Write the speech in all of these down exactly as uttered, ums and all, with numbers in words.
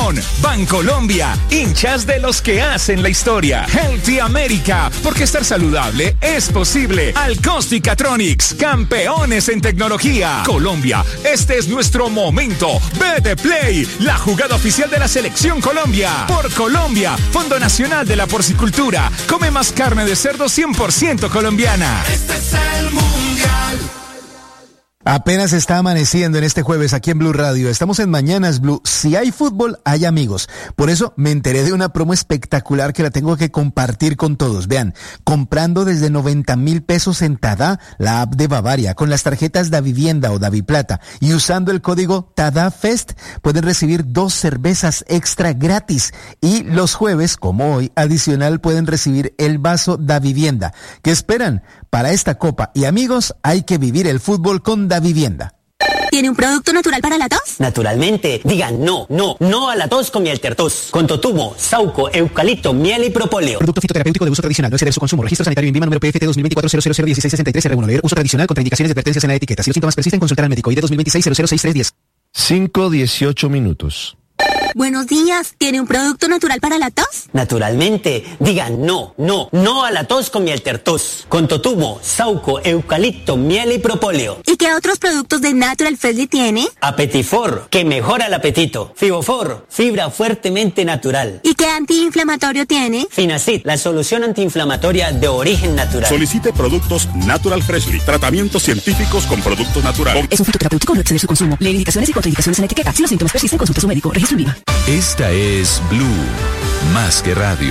con Bancolombia, hinchas de los que hacen la historia. Healthy America, porque estar saludable es posible. Alcóstica-Tronics, campeones en tecnología. Colombia, este es nuestro momento. B de Play, la jugada oficial de la Selección Colombia. Por Colombia, Fondo Nacional de la Porcicultura. Come más carne de cerdo cien por ciento colombiana. Este es el Mundial. Apenas está amaneciendo en este jueves aquí en Blue Radio. Estamos en Mañanas Blue. Si hay fútbol, hay amigos. Por eso me enteré de una promo espectacular que la tengo que compartir con todos. Vean, comprando desde noventa mil pesos en Tada, la app de Bavaria, con las tarjetas Davivienda o Daviplata y usando el código TADAFEST, pueden recibir dos cervezas extra gratis. Y los jueves, como hoy, adicional pueden recibir el vaso Davivienda. ¿Qué esperan? Para esta copa y amigos, hay que vivir el fútbol con Davivienda. ¿Tiene un producto natural para la tos? Naturalmente. Digan no, no, no a la tos con miel tertos. Con totumo, sauco, eucalipto, miel y propóleo. Producto fitoterapéutico de uso tradicional. No exceder su consumo. Registro sanitario INVIMA número P F T dos mil veinticuatro cero cero cero dieciséis sesenta y tres R uno. Leer uso tradicional contra indicaciones y advertencias en la etiqueta. Si los síntomas persisten, consultar al médico. I D dos mil veintiséis cero cero seis tres diez. cinco dieciocho minutos. Buenos días. ¿Tiene un producto natural para la tos? Naturalmente. Digan no, no, no a la tos con miel tertos. Con totumo, sauco, eucalipto, miel y propóleo. ¿Y qué otros productos de Natural Freshly tiene? Apetifor, que mejora el apetito. Fibofor, fibra fuertemente natural. ¿Y qué antiinflamatorio tiene? Finacid, la solución antiinflamatoria de origen natural. Solicite productos Natural Freshly. Tratamientos científicos con productos naturales. Es un fitoterapéutico, no exceder su consumo. Leer indicaciones y contraindicaciones en la etiqueta. Si los síntomas persisten, consulte a su médico. Registro INVIMA. Esta es Blue, más que radio.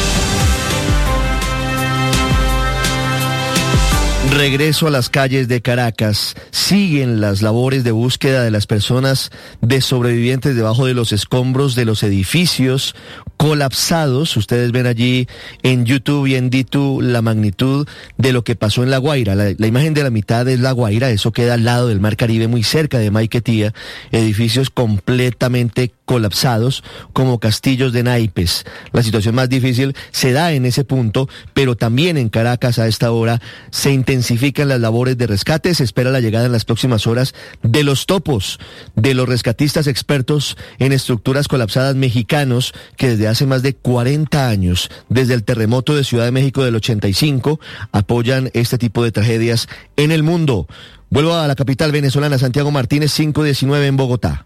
Regreso a las calles de Caracas. Siguen las labores de búsqueda de las personas de sobrevivientes debajo de los escombros de los edificios colapsados. Ustedes ven allí en YouTube y en D dos la magnitud de lo que pasó en La Guaira. La, la imagen de la mitad es La Guaira, eso queda al lado del Mar Caribe, muy cerca de Maiquetía. Edificios completamente colapsados como castillos de naipes. La situación más difícil se da en ese punto, pero también en Caracas a esta hora se intensifican las labores de rescate. Se espera la llegada en las próximas horas de los topos, de los rescatistas expertos en estructuras colapsadas mexicanos que desde hace más de cuarenta años, desde el terremoto de Ciudad de México del ochenta y cinco, apoyan este tipo de tragedias en el mundo. Vuelvo a la capital venezolana, Santiago Martínez, cinco diecinueve en Bogotá.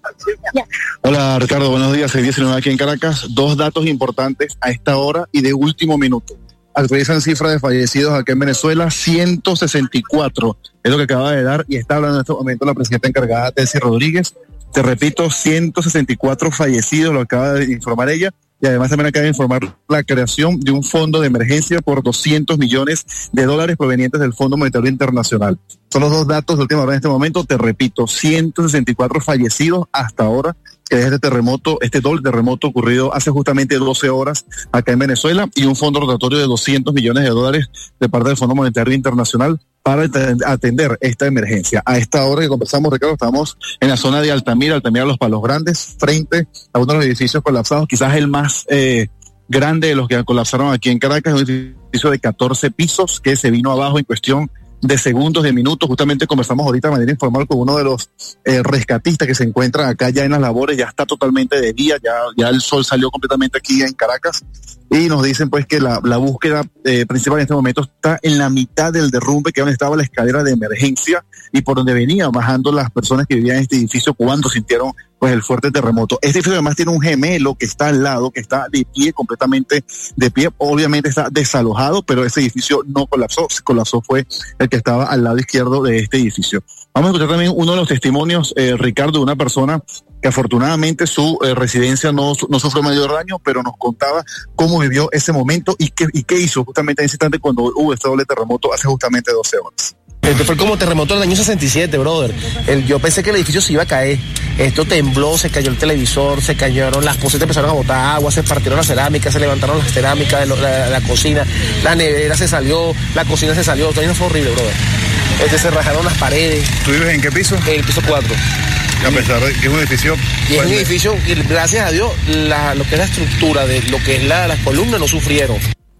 Hola Ricardo, buenos días, seis diecinueve aquí en Caracas. Dos datos importantes a esta hora y de último minuto. Actualizan cifra de fallecidos acá en Venezuela, ciento sesenta y cuatro, es lo que acaba de dar y está hablando en este momento la presidenta encargada, Delcy Rodríguez. Te repito, ciento sesenta y cuatro fallecidos, lo acaba de informar ella. Y además también acaba de informar la creación de un fondo de emergencia por doscientos millones de dólares provenientes del Fondo Monetario Internacional. Son los dos datos de última hora en este momento. Te repito, ciento sesenta y cuatro fallecidos hasta ahora, que es este terremoto, este doble terremoto ocurrido hace justamente doce horas acá en Venezuela, y un fondo rotatorio de doscientos millones de dólares de parte del Fondo Monetario Internacional para atender esta emergencia. A esta hora que conversamos, Ricardo, estamos en la zona de Altamira, Altamira Los Palos Grandes, frente a uno de los edificios colapsados, quizás el más eh, grande de los que colapsaron aquí en Caracas, un edificio de catorce pisos que se vino abajo en cuestión de segundos, de minutos. Justamente conversamos ahorita de manera informal con uno de los eh, rescatistas que se encuentran acá ya en las labores. Ya está totalmente de día, ya, ya el sol salió completamente aquí en Caracas, y nos dicen pues que la, la búsqueda eh, principal en este momento está en la mitad del derrumbe, que es donde estaba la escalera de emergencia y por donde venían bajando las personas que vivían en este edificio cuando sintieron pues el fuerte terremoto. Este edificio además tiene un gemelo que está al lado, que está de pie, completamente de pie. Obviamente está desalojado, pero ese edificio no colapsó, se colapsó fue el que estaba al lado izquierdo de este edificio. Vamos a escuchar también uno de los testimonios, eh, Ricardo, de una persona que afortunadamente su eh, residencia no, no sufrió mayor daño, pero nos contaba cómo vivió ese momento y qué, y qué hizo justamente en ese instante cuando hubo este doble terremoto hace justamente doce horas. Esto fue como terremoto del año sesenta y siete, brother. El, yo pensé que el edificio se iba a caer. Esto tembló, se cayó el televisor, se cayeron las cosas, empezaron a botar agua, se partieron las cerámicas, se levantaron las cerámicas de lo, la, la cocina, la nevera se salió, la cocina se salió. Todo eso fue horrible, brother. Este, se rajaron las paredes. ¿Tú vives en qué piso? En el piso cuatro. A pesar de que es un edificio... Y es un edificio, y gracias a Dios, la, lo que es la estructura, de lo que es la, las columnas no sufrieron.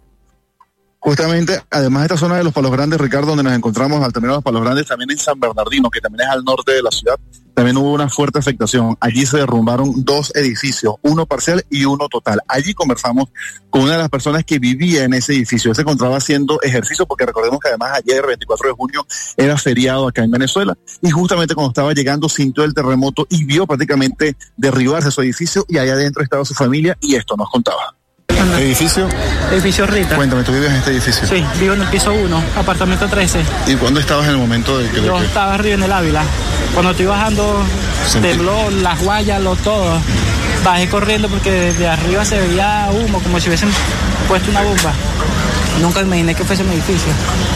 Justamente, además de esta zona de Los Palos Grandes, Ricardo, donde nos encontramos al terminar Los Palos Grandes, también en San Bernardino, que también es al norte de la ciudad, también hubo una fuerte afectación. Allí se derrumbaron dos edificios, uno parcial y uno total. Allí conversamos con una de las personas que vivía en ese edificio. Él se encontraba haciendo ejercicio porque recordemos que además ayer, veinticuatro de junio, era feriado acá en Venezuela. Y justamente cuando estaba llegando sintió el terremoto y vio prácticamente derribarse su edificio y allá adentro estaba su familia y esto nos contaba. ¿Edificio? Edificio Rita. Cuéntame, ¿tú vives en este edificio? Sí, vivo en el piso uno, apartamento trece. ¿Y cuándo estabas en el momento de que...? Yo de que... estaba arriba en el Ávila. Cuando estoy bajando, Sentí. tembló las guayas, lo todo. Bajé corriendo porque desde arriba se veía humo, como si hubiesen puesto una bomba. Nunca imaginé que fuese mi edificio.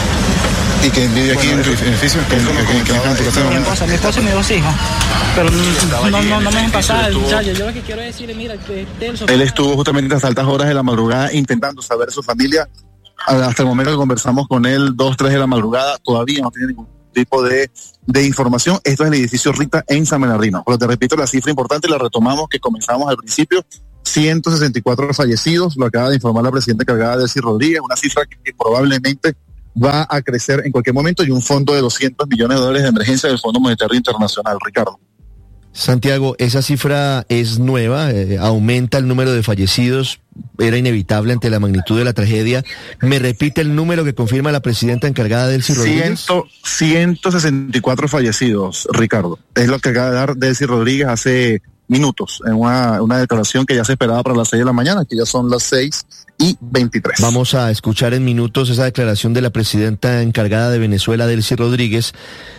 ¿Y quién vive aquí bueno, en el edificio? ¿Quién está en tu casa? Mi esposa, mi esposa y mis dos hijos. Pero no, no, no, no me dejan pasar, muchachos. Yo lo que quiero decirle, mira, que él estuvo justamente hasta altas horas de la madrugada intentando saber su familia. Hasta el momento que conversamos con él, dos, tres de la madrugada, todavía no tiene ningún tipo de, de información. Esto es el edificio Rita en San Bernardino. Pero te repito, la cifra importante la retomamos que comenzamos al principio. ciento sesenta y cuatro fallecidos, lo acaba de informar la presidenta encargada, Delcy Rodríguez, una cifra que, que probablemente va a crecer en cualquier momento, y un fondo de doscientos millones de dólares de emergencia del Fondo Monetario Internacional. Ricardo. Santiago, esa cifra es nueva, eh, aumenta el número de fallecidos, era inevitable ante la magnitud de la tragedia. ¿Me repite el número que confirma la presidenta encargada Delcy Rodríguez? ciento sesenta y cuatro fallecidos, Ricardo. Es lo que acaba de dar Delcy Rodríguez hace minutos, en una, una declaración que ya se esperaba para las seis de la mañana, que ya son las seis y veintitrés. Vamos a escuchar en minutos esa declaración de la presidenta encargada de Venezuela, Delcy Rodríguez.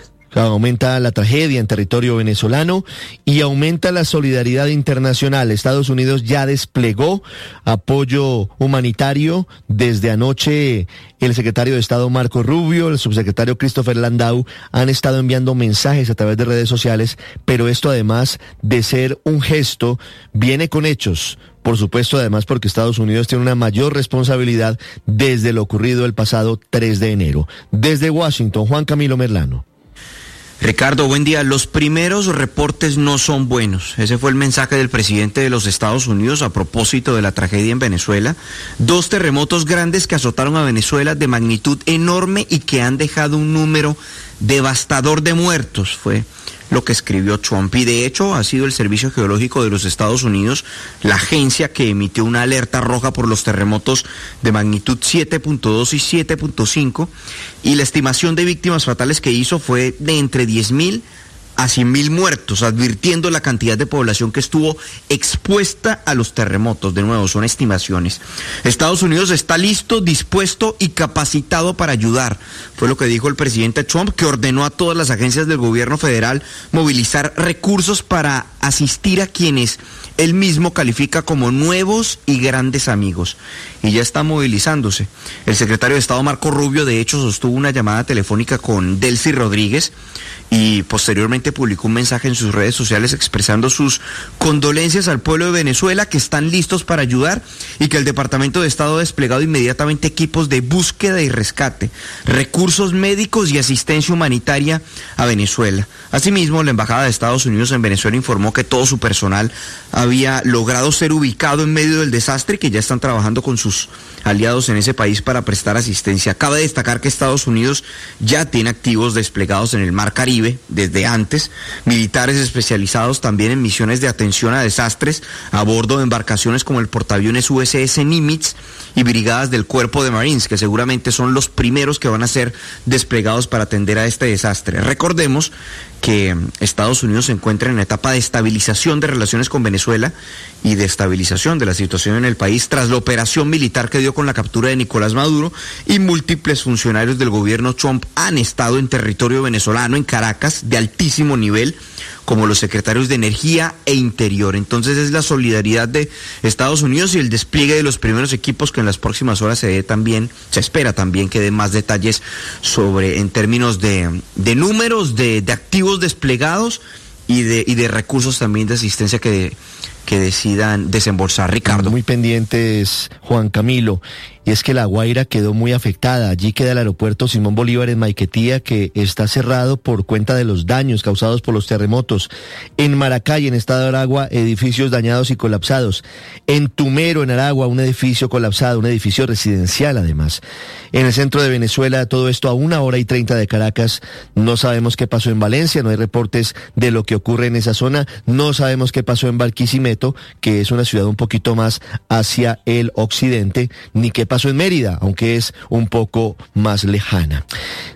Aumenta la tragedia en territorio venezolano y aumenta la solidaridad internacional. Estados Unidos ya desplegó apoyo humanitario. Desde anoche el secretario de Estado Marco Rubio, el subsecretario Christopher Landau han estado enviando mensajes a través de redes sociales, pero esto además de ser un gesto, viene con hechos. Por supuesto, además porque Estados Unidos tiene una mayor responsabilidad desde lo ocurrido el pasado tres de enero. Desde Washington, Juan Camilo Merlano. Ricardo, buen día. Los primeros reportes no son buenos. Ese fue el mensaje del presidente de los Estados Unidos a propósito de la tragedia en Venezuela. Dos terremotos grandes que azotaron a Venezuela de magnitud enorme y que han dejado un número devastador de muertos. Fue lo que escribió Trump. Y de hecho ha sido el Servicio Geológico de los Estados Unidos, la agencia que emitió una alerta roja por los terremotos de magnitud siete punto dos y siete punto cinco, y la estimación de víctimas fatales que hizo fue de entre diez mil a cien mil muertos, advirtiendo la cantidad de población que estuvo expuesta a los terremotos. De nuevo, son estimaciones. Estados Unidos está listo, dispuesto y capacitado para ayudar. Fue lo que dijo el presidente Trump, que ordenó a todas las agencias del gobierno federal movilizar recursos para asistir a quienes él mismo califica como nuevos y grandes amigos. Y ya está movilizándose. El secretario de Estado Marco Rubio, de hecho, sostuvo una llamada telefónica con Delcy Rodríguez y posteriormente publicó un mensaje en sus redes sociales expresando sus condolencias al pueblo de Venezuela, que están listos para ayudar y que el Departamento de Estado ha desplegado inmediatamente equipos de búsqueda y rescate, recursos médicos y asistencia humanitaria a Venezuela. Asimismo, la Embajada de Estados Unidos en Venezuela informó que todo su personal había logrado ser ubicado en medio del desastre y que ya están trabajando con sus aliados en ese país para prestar asistencia. Cabe destacar que Estados Unidos ya tiene activos desplegados en el Mar Caribe desde antes, militares especializados también en misiones de atención a desastres a bordo de embarcaciones como el portaaviones U S S Nimitz y brigadas del Cuerpo de Marines, que seguramente son los primeros que van a ser desplegados para atender a este desastre. Recordemos que Estados Unidos se encuentra en la etapa de estabilización de relaciones con Venezuela y de estabilización de la situación en el país tras la operación militar que dio con la captura de Nicolás Maduro, y múltiples funcionarios del gobierno Trump han estado en territorio venezolano, en Caracas, de altísimo nivel, como los secretarios de Energía e Interior. Entonces es la solidaridad de Estados Unidos y el despliegue de los primeros equipos que en las próximas horas se dé también, se espera también que dé más detalles sobre, en términos de, de números, de, de activos desplegados y de, y de recursos también de asistencia que que decidan desembolsar, Ricardo. Muy pendientes, Juan Camilo. Y es que La Guaira quedó muy afectada. Allí queda el aeropuerto Simón Bolívar en Maiquetía, que está cerrado por cuenta de los daños causados por los terremotos. En Maracay, en estado de Aragua, edificios dañados y colapsados. En Tumero, en Aragua, un edificio colapsado, un edificio residencial además. En el centro de Venezuela, todo esto a una hora y treinta de Caracas. No sabemos qué pasó en Valencia, no hay reportes de lo que ocurre en esa zona. No sabemos qué pasó en Barquisimeto, que es una ciudad un poquito más hacia el occidente, ni qué pasó en Mérida, aunque es un poco más lejana.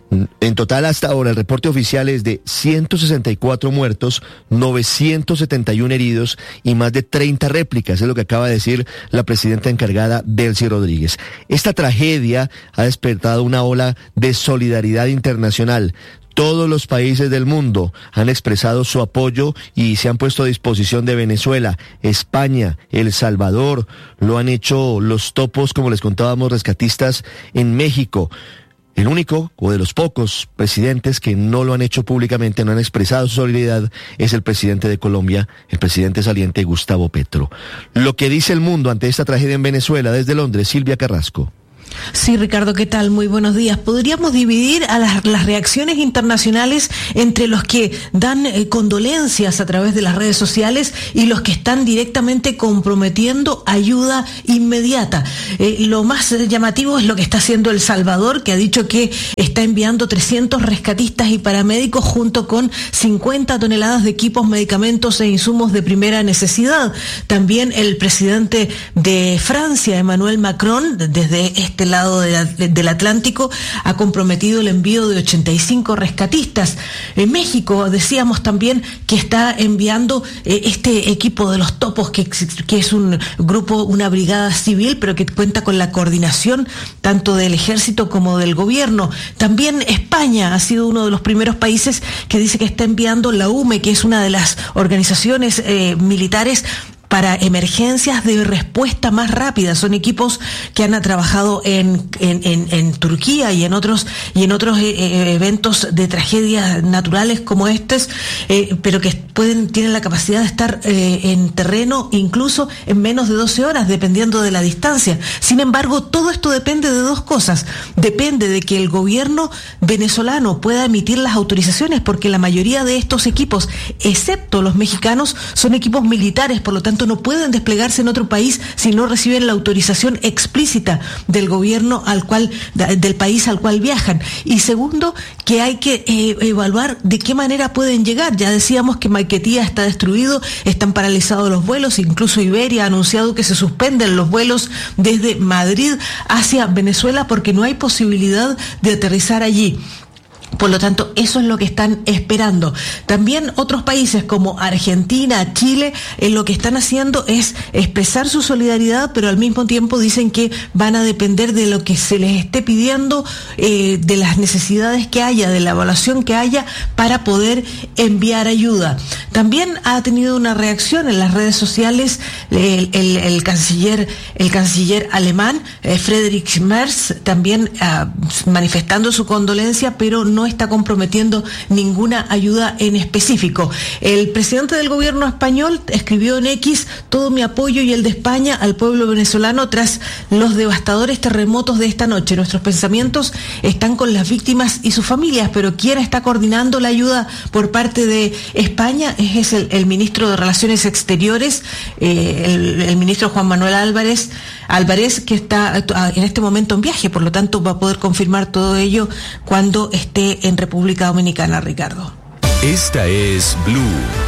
En total, hasta ahora, el reporte oficial es de ciento sesenta y cuatro muertos, novecientos setenta y uno heridos y más de treinta réplicas, es lo que acaba de decir la presidenta encargada, Delcy Rodríguez. Esta tragedia ha despertado una ola de solidaridad internacional. Todos los países del mundo han expresado su apoyo y se han puesto a disposición de Venezuela, España, El Salvador, lo han hecho los topos, como les contábamos, rescatistas en México. El único, o de los pocos presidentes que no lo han hecho públicamente, no han expresado su solidaridad, es el presidente de Colombia, el presidente saliente Gustavo Petro. Lo que dice el mundo ante esta tragedia en Venezuela, desde Londres, Silvia Carrasco. Sí, Ricardo, ¿qué tal? Muy buenos días. Podríamos dividir a las, las reacciones internacionales entre los que dan eh, condolencias a través de las redes sociales y los que están directamente comprometiendo ayuda inmediata. Eh, lo más llamativo es lo que está haciendo El Salvador, que ha dicho que está enviando trescientos rescatistas y paramédicos junto con cincuenta toneladas de equipos, medicamentos e insumos de primera necesidad. También el presidente de Francia, Emmanuel Macron, desde este lado de la, de, del Atlántico, ha comprometido el envío de ochenta y cinco rescatistas. En México decíamos también que está enviando eh, este equipo de los topos, que, que es un grupo, una brigada civil, pero que cuenta con la coordinación tanto del ejército como del gobierno. También España ha sido uno de los primeros países que dice que está enviando la U M E, que es una de las organizaciones eh, militares para emergencias de respuesta más rápida. Son equipos que han trabajado en, en, en, en Turquía y en otros y en otros eh, eventos de tragedias naturales como estos, eh, pero que pueden tienen la capacidad de estar eh, en terreno incluso en menos de doce horas, dependiendo de la distancia. Sin embargo, todo esto depende de dos cosas. Depende de que el gobierno venezolano pueda emitir las autorizaciones, porque la mayoría de estos equipos, excepto los mexicanos, son equipos militares, por lo tanto no pueden desplegarse en otro país si no reciben la autorización explícita del gobierno al cual, del país al cual viajan. Y segundo, que hay que eh, evaluar de qué manera pueden llegar. Ya decíamos que Maiquetía está destruido, están paralizados los vuelos, incluso Iberia ha anunciado que se suspenden los vuelos desde Madrid hacia Venezuela porque no hay posibilidad de aterrizar allí. Por lo tanto, eso es lo que están esperando. También otros países como Argentina, Chile, eh, lo que están haciendo es expresar su solidaridad, pero al mismo tiempo dicen que van a depender de lo que se les esté pidiendo, eh, de las necesidades que haya, de la evaluación que haya para poder enviar ayuda. También ha tenido una reacción en las redes sociales el, el, el canciller, el canciller alemán, eh, Friedrich Merz, también eh, manifestando su condolencia, pero no no está comprometiendo ninguna ayuda en específico. El presidente del gobierno español escribió en X: todo mi apoyo y el de España al pueblo venezolano tras los devastadores terremotos de esta noche. Nuestros pensamientos están con las víctimas y sus familias, pero quien está coordinando la ayuda por parte de España es el, el ministro de Relaciones Exteriores, eh, el, el ministro Juan Manuel Álvarez, Álvarez, que está en este momento en viaje, por lo tanto va a poder confirmar todo ello cuando esté en República Dominicana, Ricardo. Esta es Blue,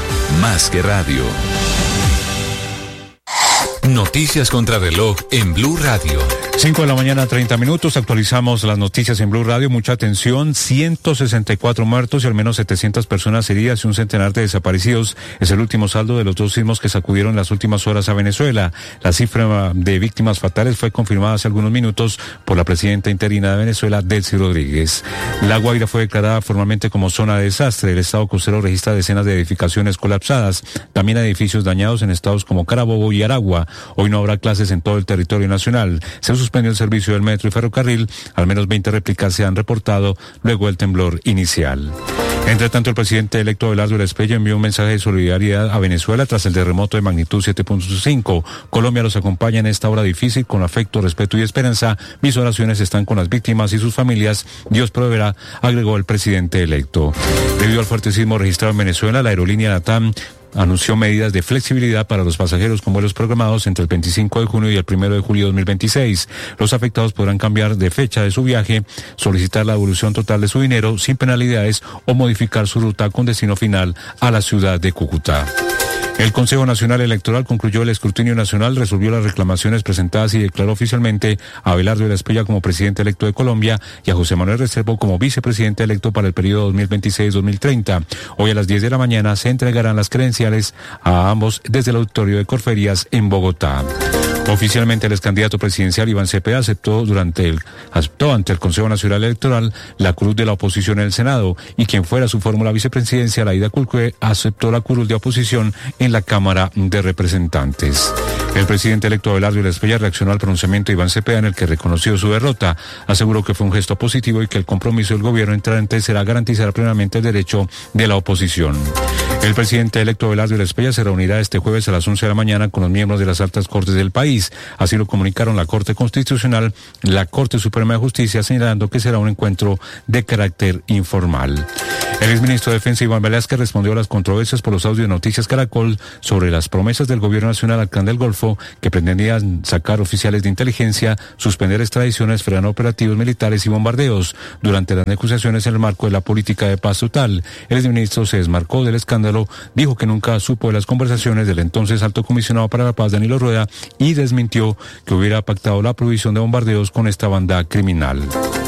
más que radio. Noticias contra reloj en Blue Radio. cinco de la mañana, treinta minutos. Actualizamos las noticias en Blue Radio. Mucha atención. ciento sesenta y cuatro muertos y al menos setecientas personas heridas y un centenar de desaparecidos. Es el último saldo de los dos sismos que sacudieron las últimas horas a Venezuela. La cifra de víctimas fatales fue confirmada hace algunos minutos por la presidenta interina de Venezuela, Delcy Rodríguez. La Guaira fue declarada formalmente como zona de desastre. El estado costero registra decenas de edificaciones colapsadas. También edificios dañados en estados como Carabobo y Aragua. Hoy no habrá clases en todo el territorio nacional. Se suspendió el servicio del metro y ferrocarril. Al menos veinte réplicas se han reportado luego del temblor inicial. Entre tanto, el presidente electo Abelardo Elespeya envió un mensaje de solidaridad a Venezuela tras el terremoto de magnitud siete punto cinco. Colombia los acompaña en esta hora difícil con afecto, respeto y esperanza. Mis oraciones están con las víctimas y sus familias. Dios proveerá, agregó el presidente electo. Debido al fuerte sismo registrado en Venezuela, la aerolínea LATAM anunció medidas de flexibilidad para los pasajeros con vuelos programados entre el veinticinco de junio y el primero de julio de dos mil veintiséis. Los afectados podrán cambiar de fecha de su viaje, solicitar la devolución total de su dinero sin penalidades o modificar su ruta con destino final a la ciudad de Cúcuta. El Consejo Nacional Electoral concluyó el escrutinio nacional, resolvió las reclamaciones presentadas y declaró oficialmente a Abelardo Elespeya como presidente electo de Colombia y a José Manuel Restrepo como vicepresidente electo para el periodo dos mil veintiséis dos mil treinta. Hoy a las diez de la mañana se entregarán las credenciales a ambos desde el auditorio de Corferias en Bogotá. Oficialmente el ex candidato presidencial Iván Cepeda aceptó durante el aceptó ante el Consejo Nacional Electoral la curul de la oposición en el Senado y quien fuera su fórmula vicepresidencial Aida Culque aceptó la curul de oposición en la Cámara de Representantes. El presidente electo Abelardo Elespeya reaccionó al pronunciamiento de Iván Cepeda en el que reconoció su derrota, aseguró que fue un gesto positivo y que el compromiso del gobierno entrante será garantizar plenamente el derecho de la oposición. El presidente electo Abelardo Elespeya se reunirá este jueves a las once de la mañana con los miembros de las altas cortes del país. Así lo comunicaron la Corte Constitucional, la Corte Suprema de Justicia, señalando que será un encuentro de carácter informal. El exministro de Defensa Iván Velázquez respondió a las controversias por los audios de Noticias Caracol sobre las promesas del gobierno nacional al Clan del Golfo que pretendían sacar oficiales de inteligencia, suspender extradiciones, frenar operativos militares y bombardeos durante las negociaciones en el marco de la política de paz total. El exministro se desmarcó del escándalo, dijo que nunca supo de las conversaciones del entonces alto comisionado para la paz Danilo Rueda y desmintió que hubiera pactado la prohibición de bombardeos con esta banda criminal.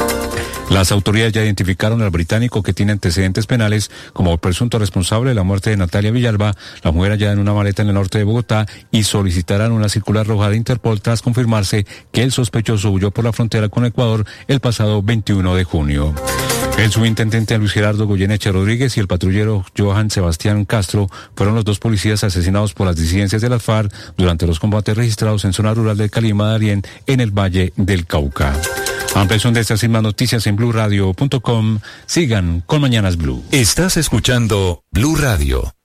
Las autoridades ya identificaron al británico que tiene antecedentes penales como presunto responsable de la muerte de Natalia Villalba, la mujer hallada en una maleta en el norte de Bogotá, y solicitarán una circular roja de Interpol tras confirmarse que el sospechoso huyó por la frontera con Ecuador el pasado veintiuno de junio. El subintendente Luis Gerardo Goyeneche Rodríguez y el patrullero Johan Sebastián Castro fueron los dos policías asesinados por las disidencias de las FARC durante los combates registrados en zona rural del Calima Darién en el Valle del Cauca. Ampliación de estas y más noticias en blue radio punto com. Sigan con Mañanas Blue. Estás escuchando Blue Radio.